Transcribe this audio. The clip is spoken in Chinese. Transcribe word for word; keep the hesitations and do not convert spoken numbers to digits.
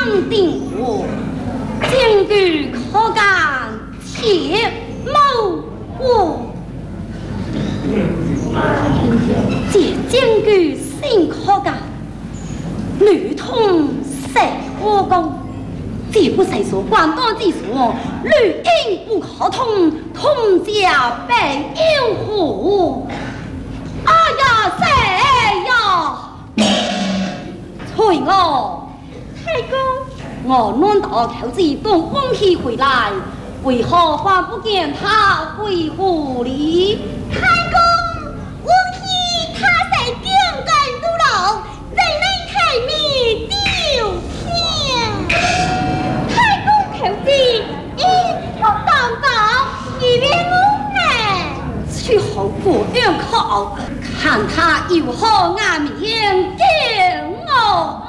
肯定我，坚决可干，切莫我。这坚决心可干，女通谁可攻？这不谁说广东之说，绿英不可通，通家被妖狐。哎呀，谁呀？随我，太公，我难道求子东翁去回来，为何还不见他回府里？ 太公，翁去他在军干都牢，人类太密丢天。太公求子，一不当当，一边我呢？ 去后不愿靠，看他有何颜面见我。